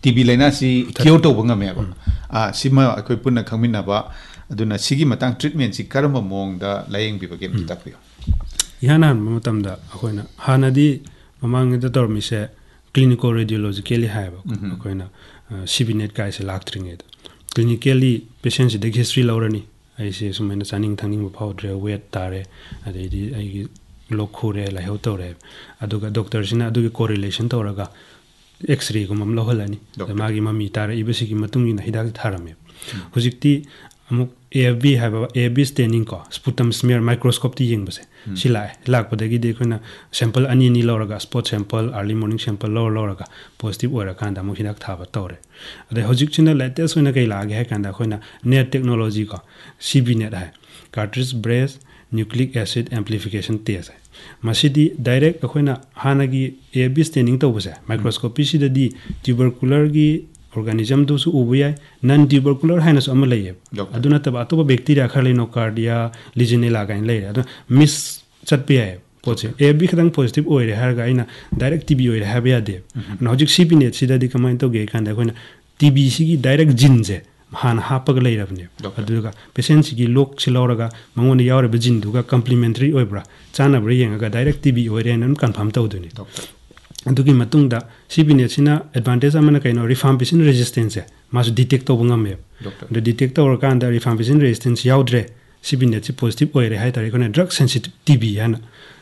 TB लेना सी cure तो बंगा में सिमा कोई पुनः खमीना बा अदुना सिगी मतंग ट्रीटमेंट सी करम मोंग दा लायंग भी बगे तकबियो याना मतम दा अखोइना हानादी ममांग दा तोरमिसे क्लिनिकल रेडियोलॉजिकली हाइबा अखोइना सीबीनेट काइसे लाक्ट्रिंग एद क्लिनिकली पेशेंट से हिस्ट्री लौरनी ऐसे सुमैना चानिंग थानिंग फाउड्रे वेट तारे अदेदी आई लोक खोरे लाइहो तोरे अदुगा डॉक्टर सिना अदुगी कोरिलेशन तोरगा एक्सरे गुमम लहलानी मागी ममी तारे इबसिगी मतुंगिना हिदाक थारमे हुजिकती अमुक एएफबी हाइबा एएफबी स्टेनिंग को स्पुटम स्मीयर माइक्रोस्कोप ती यंगबसे सिलाए लाकपदगी देखोना सैंपल अनि नि लौरगा spot sample early morning sample लौरगा positive ओरा कांदा मु हिदाक थाबा तोरे अदे हुजिक चिना लेटेस्ट होना कई लागे है कांदा खोना नेट टेक्नोलॉजी को सीबी नेट है cartridge brace nucleic acid amplification test है मसीदी डायरेक्ट अखोना हानागी एएफबी स्टेनिंग तौबसे माइक्रोस्कोपी सिददी ट्यूबरकुलर की organism do su ubuya non tubercular hainus amalaye aduna taba atoba bacteria khar leno cardia legionella gain lay adu miss chatpe ay poche ab khadang positive oire har ga ina direct tb oire have ya de na hojik cp net sida di comment to ge khanda koina tb sigi direct gene je han hapag lay rabne aduga patient sigi lok silauraga mangon yawre be gene duga complementary oibra chana bra yenga direct tb oire nan confirm tawduni अदुगी मतुंगदा CBNAAT Cina advantage Amna कइनो rifampicin resistance है मास detect तोबंगा may the detect तोर कांदा rifampicin resistance याउद्रे CBNAAT सि positive ओइरे high तारे कोने drug sensitive TB याना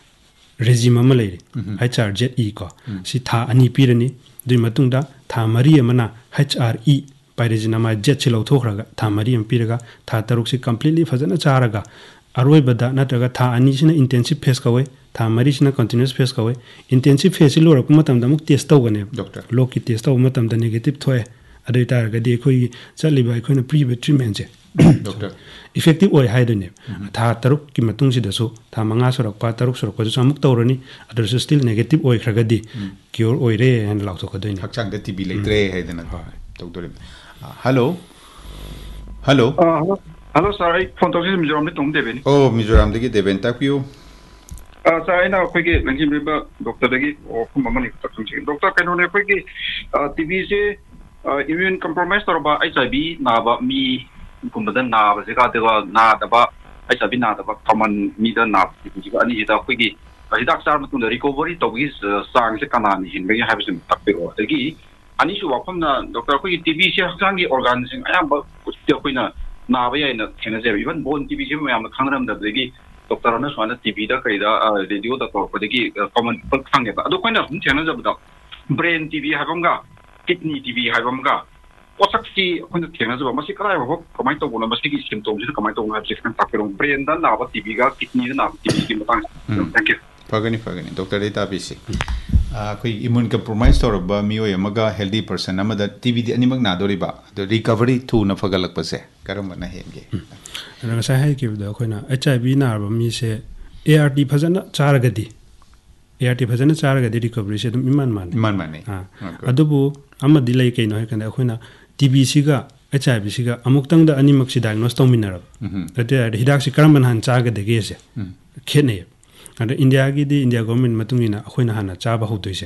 regime अमा लेरि HRZE को सि था अनि पिरनी दुइ मतुंगदा था मरी अमना HRE पाइरेजिनामाइड जेट सि लौथोखरागा था मरी अम पिरगा था तरुक सि कंप्लीटली फजना चारागा अरोइबदा नत्रगा था अनि सिना इंटेंसिव फेस कवे था मरी सिना कंटिन्यूअस फेस कवे इंटेंसिव फेस लोरक मतमदा मुक टेस्ट तौगने डॉक्टर लोक की टेस्ट तौ मतमदा नेगेटिव थोए अदै तारगदि खोइ चलिबा खोइना प्रीवियस ट्रीटमेंट जे डॉक्टर इफेक्टिव ओइ हाइदने था तरुक की मतुंग सिदसु था मंगा सरक पा तरुक सरक पजु सामुक तौरनी अदरसु स्टिल नेगेटिव ओइ खरगदि cure ओइरे N लाउथोकदोइने हक्चांग TB लेत्रे हाइदना doctor hello hello hello sir I phone तौसी Mizoram दे तुम देबेनी ओ मिजोराम दे देबेन ताकयू सर आई ना अखोइगे लंगी मेबा डॉक्टर दगी ओफम ममनी तकसुंची डॉक्टर कैनोने अखोइगे टीबी से इम्यून कंप्रोमाइज तौरबा एचआईवी नाबा मी गुमबदा नाबा से का देवा नादबा एचआईवी नादबा कॉमन मीदा नाब टीबी अनि हिदा अखोइगे हिदाक चार मतुंदा रिकवरी तौगी सांग से कनानि हिनबे हाइबसिन तकबेको दगी अनि सु वाफमना डॉक्टर अखोइगे टीबी से हक्सांगी ऑर्गन सिंग अयाबा कुस्ते अखोइना नाबा याइना थेनजे इवन बोन टीबी से मयाम खांगरमदबदगी डॉक्टर ने स्वाना टीबी दा कइदा रेडियो दा तौरपदगी कॉमन पर खांगेबा अदो कोइना हम थेनजबदा brain TB हाबमगा kidney TB हाबमगा पोसक्सी Koyna थेनजबा मसी कराय हो कमाय तो बोला मसी की सिम्पटम्स से कमाय तो ना जिसकन ताकेरो ब्रेन दा नाबा टीबी गा किडनी दा नाबा टीबी की Matang thank you Phagni doctor data BC कोई immune compromise तौरबा मियो यमगा healthy person अमदा TB the अनिमक नादोरिबा the recovery थू न फगलकपसे करमना हेंगे नगसा है कि अखोइना HIV नारबा मी से ART फजना चारगदी ART फजना चारगदी रिकवरी से दम इमान माने अदुबु अमदि लै कइनो है कने अखोइना TB सिगा HIV सिगा अमुक्तंग द अनिमक सि डायग्नोस तौमिनरब अते हिदाक सि करमन हान चागदगे से खेने अद इंडिया की दी इंडिया गवर्नमेंट मतुंगिना अखोइना हाना चाबा होदोइसे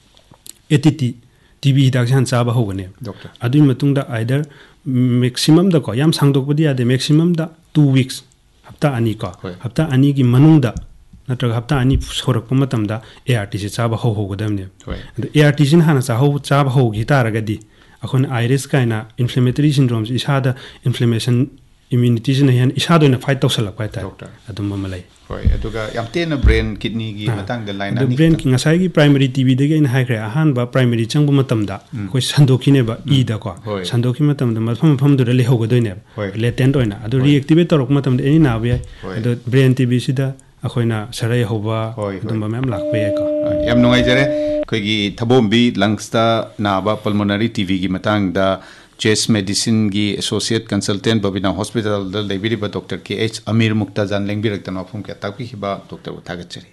एटीटी TB हिदाक हान चाबा होगने डॉक्टर अदुइ मतुंगदा आइदर मैक्सिमम द को याम सांगदोकबदि यादे मैक्सिमम द 2 वीक्स हप्ता अनि को हप्ता अनि की मनुंगदा नत्रग हप्ता अनि सोरक मतमदा ART से चाबा होगदमने ART सिन हाना चाबा होगी तारगदि अखोन iris काइना inflammatory syndromes इसादा inflammation immunity से नहीं इसा दोइना फाइट तौसलक पाइता डॉक्टर अदुम ममलै होय अदुगा याम तेना ब्रेन किडनी की मतंग द लाइन अनि ब्रेन की ngасai की प्राइमरी टीबी दगे इन हाइग्रे अहान बा प्राइमरी चंग मतमदा कोइ संदोखिने बा ई द को संदोखि मतमदा मफम दु ले होगदोइने लेटेंट ओइना अदु रिएक्टिवेट तौरक मतमदा एनी नाबे अदु ब्रेन टीबी सिदा अखोइना सराय होबा अदुम मैम लाखबे को याम नुंगाइ जरे कोइगी थबोमबी लंग्स दा नाबा पल्मोनरी टीबी की मतंग दा चेस्ट मेडिसिन की associate consultant Babina hospital लेबिरिबा doctor KH अमीर मुक्ताजान लेंबिरक्तन वाफम के ताकबिबा डॉक्टर थागचरी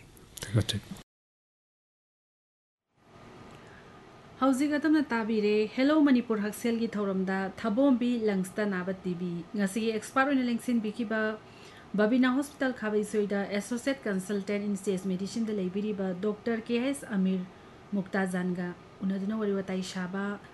हौजिक अदमना ताबिरे हेलो मणिपुर हक्सेल की थौरमदा थबोमबी लंग्सता नाबा टीबी ngasi एक्सपर्ट ओइन लेंसिन बिकिबा Babina hospital खाबैसोइदा associate consultant in chest medicine the लेबिरिबा doctor KH अमीर मुक्ताजान गा उनदुना वरी वताई शाबा